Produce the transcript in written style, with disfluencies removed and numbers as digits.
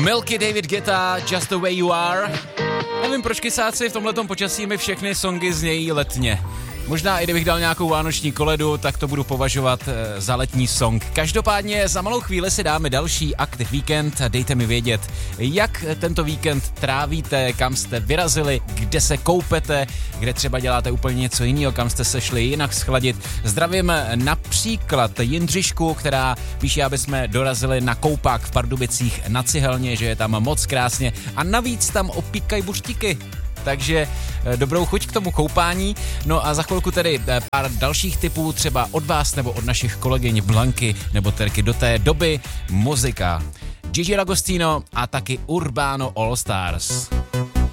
Milky, David Guetta, Just the Way You Are. Nevím, proč kysáci v tomhletom počasí mi všechny songy znějí letně. Možná i kdybych dal nějakou vánoční koledu, tak to budu považovat za letní song. Každopádně za malou chvíli si dáme další Aktiv víkend. Dejte mi vědět, jak tento víkend trávíte, kam jste vyrazili, kde se koupete, kde třeba děláte úplně něco jiného, kam jste se šli jinak schladit. Zdravím například Jindřišku, která píše, aby jsme dorazili na koupák v Pardubicích na Cihelně, že je tam moc krásně a navíc tam opíkají buřtíky. Takže dobrou chuť k tomu koupání. No a za chvilku tedy pár dalších tipů, třeba od vás nebo od našich kolegyň Blanky nebo Terky. Do té doby muzika. Gigi D'Agostino a taky Urbano All Stars.